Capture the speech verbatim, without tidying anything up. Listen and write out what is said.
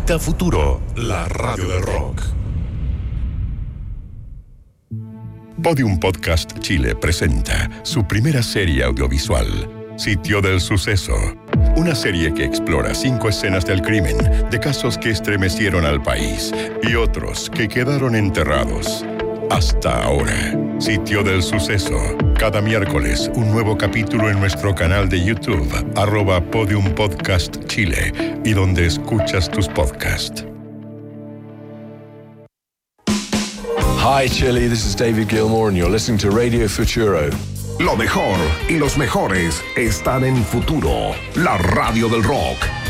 Grita Futuro, la radio del rock. Podium Podcast Chile presenta su primera serie audiovisual, Sitio del Suceso. Una serie que explora cinco escenas del crimen, de casos que estremecieron al país y otros que quedaron enterrados. Hasta ahora, Sitio del Suceso. Cada miércoles, un nuevo capítulo en nuestro canal de YouTube, arroba Podium Podcast Chile, y donde escuchas tus podcasts. Hi Chile, this is David Gilmour and you're listening to Radio Futuro. Lo mejor y los mejores están en Futuro, la radio del rock.